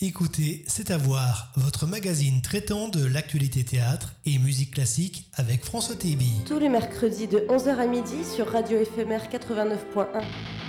Écoutez, c'est à voir, votre magazine traitant de l'actualité théâtre et musique classique avec François Téby. Tous les mercredis de 11h à midi sur Radio Éphémère 89.1.